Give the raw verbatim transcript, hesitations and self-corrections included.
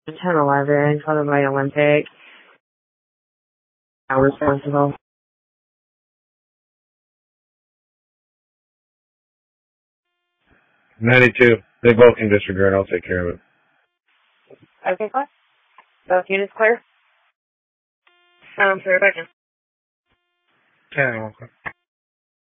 ten eleven, followed by Olympic. I'm responsible. ninety-two. They both can disregard. I'll take care of it. Okay, class. Both units clear? Um, for your question. Yeah, okay.